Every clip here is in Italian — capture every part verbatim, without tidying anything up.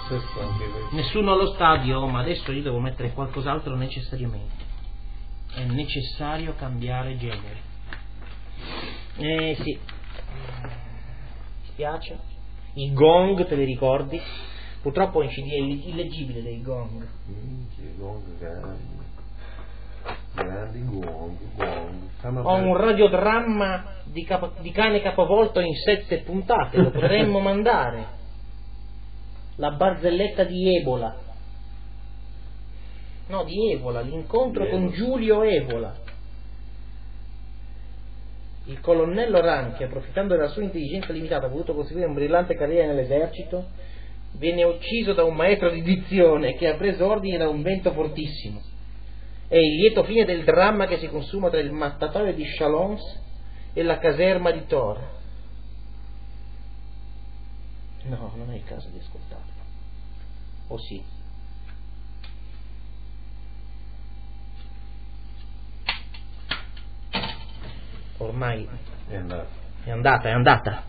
successo anche questo. Nessuno allo stadio, ma adesso io devo mettere qualcos'altro necessariamente. È necessario cambiare genere. Eh sì. Mi spiace. I gong, te li ricordi? Purtroppo in C D è illeggibile dei gong. Minchia, gong, grandi. Grandi gong, gong. Ho un radiodramma di, cap- di cane capovolto in sette puntate, lo potremmo mandare. La barzelletta di Ebola. No, di Evola, l'incontro Di con Evola. Giulio Evola. Il colonnello Ranchi, approfittando della sua intelligenza limitata, ha voluto costruire una brillante carriera nell'esercito, venne ucciso da un maestro di dizione che ha preso ordine da un vento fortissimo. È il lieto fine del dramma che si consuma tra il mattatoio di Chalons e la caserma di Thor. No, non è il caso di ascoltarlo. O sì? Ormai È andata. è andata, è andata.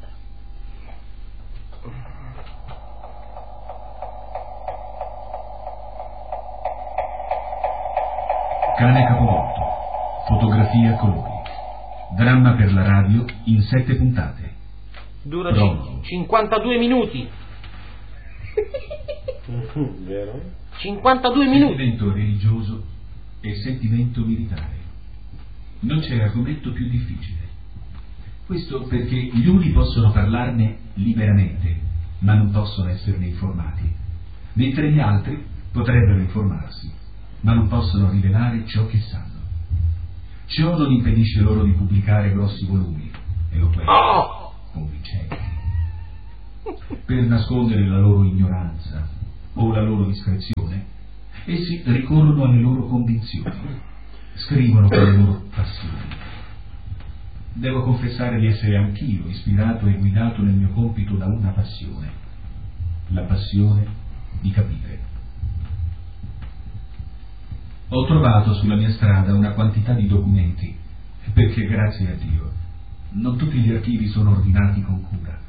Cane capovolto, fotografia a colori, dramma per la radio in sette puntate. Dura Pronto. cin- cinquantadue minuti. Vero? cinquantadue minuti. Sentimento religioso e sentimento militare. Non c'è argomento più difficile. Questo perché gli uni possono parlarne liberamente, ma non possono esserne informati, mentre gli altri potrebbero informarsi, ma non possono rivelare ciò che sanno. Ciò non impedisce loro di pubblicare grossi volumi, eloquenti, Oh! convincenti, per nascondere la loro ignoranza o la loro discrezione. Essi ricorrono alle loro convinzioni, scrivono con le loro passioni. Devo confessare di essere anch'io ispirato e guidato nel mio compito da una passione, la passione di capire. Ho trovato sulla mia strada una quantità di documenti, perché grazie a Dio non tutti gli archivi sono ordinati con cura.